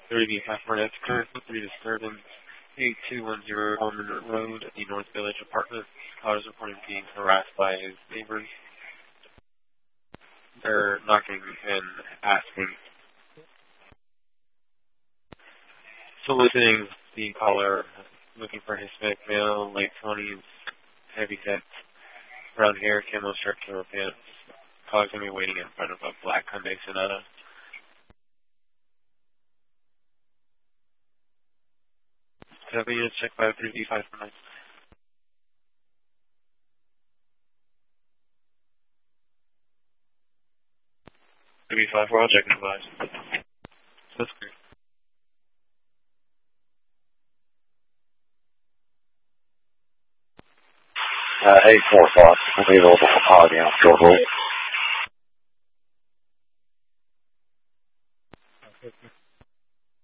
3B5 Hornets, current 3 disturbance, 8210 Palmer Road, the North Village apartment. Caller is reporting being harassed by his neighbors. They're knocking and asking, soliciting the caller, looking for Hispanic male, late 20s, heavy set, brown hair, camo shirt, camo pants. Caller's going to be waiting in front of a black Hyundai Sonata. Seven units, check 53B5 for 9. 3B5, we're all checking the lives. That's great. Hey, 4 o'clock. We'll be available for call down shortly.